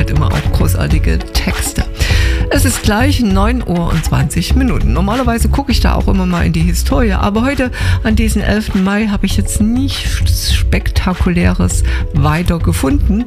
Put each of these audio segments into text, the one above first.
hat immer auch großartige Texte. Es ist gleich 9:20 Uhr. Normalerweise gucke ich da auch immer mal in die Historie, aber heute an diesem 11. Mai habe ich jetzt nichts Spektakuläres weiter gefunden.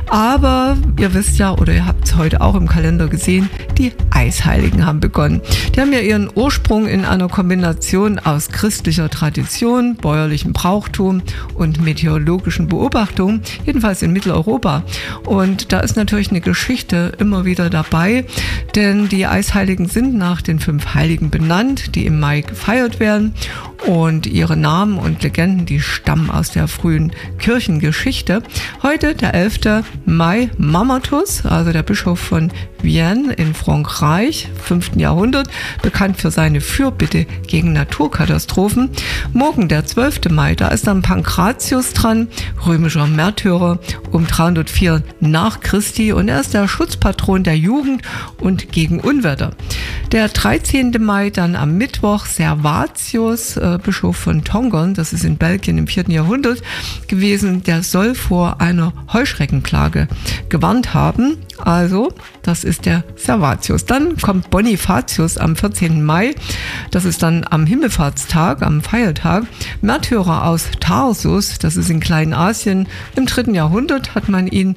Aber ihr wisst ja, oder ihr habt es heute auch im Kalender gesehen, die Eisheiligen haben begonnen. Die haben ja ihren Ursprung in einer Kombination aus christlicher Tradition, bäuerlichem Brauchtum und meteorologischen Beobachtungen, jedenfalls in Mitteleuropa. Und da ist natürlich eine Geschichte immer wieder dabei, denn die Eisheiligen sind nach den 5 Heiligen benannt, die im Mai gefeiert werden. Und ihre Namen und Legenden, die stammen aus der frühen Kirchengeschichte. Heute, der 11. Mai, Mammatus, also der Bischof von Vienne in Frankreich, 5. Jahrhundert, bekannt für seine Fürbitte gegen Naturkatastrophen. Morgen, der 12. Mai, da ist dann Pankratius dran, römischer Märtyrer, um 304 nach Christi, und er ist der Schutzpatron der Jugend und gegen Unwetter. Der 13. Mai, dann am Mittwoch, Servatius, Bischof von Tongern, das ist in Belgien im 4. Jahrhundert gewesen, der soll vor einer Heuschreckenplage gewarnt haben. Also, das ist der Servatius. Dann kommt Bonifatius am 14. Mai. Das ist dann am Himmelfahrtstag, am Feiertag. Märtyrer aus Tarsus, das ist in Kleinasien. Im 3. Jahrhundert hat man ihn,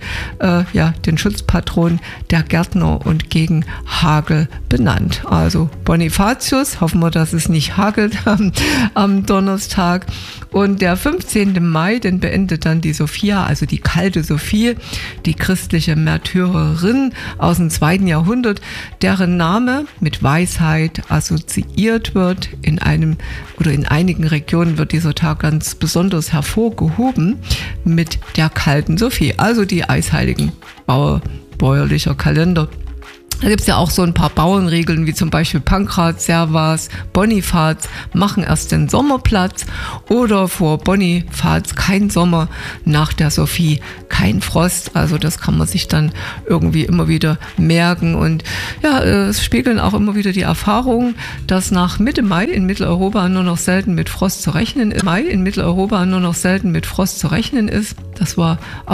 den Schutzpatron der Gärtner und gegen Hagel benannt. Also Bonifatius, hoffen wir, dass es nicht hagelt am Donnerstag. Und der 15. Mai, den beendet dann die Sophia, also die kalte Sophie, die christliche Märtyrerin aus dem 2. Jahrhundert, deren Name mit Weisheit assoziiert wird. In einigen Regionen wird dieser Tag ganz besonders hervorgehoben mit der kalten Sophie, also die Eisheiligen, bäuerlicher Kalender. Da gibt es ja auch so ein paar Bauernregeln, wie zum Beispiel Pankrat, Servas, Bonifaz machen erst den Sommerplatz, oder vor Bonifaz kein Sommer, nach der Sophie kein Frost. Also das kann man sich dann irgendwie immer wieder merken. Und ja, es spiegeln auch immer wieder die Erfahrungen, dass nach Mitte Mai in Mitteleuropa nur noch selten mit Frost zu rechnen ist. Das war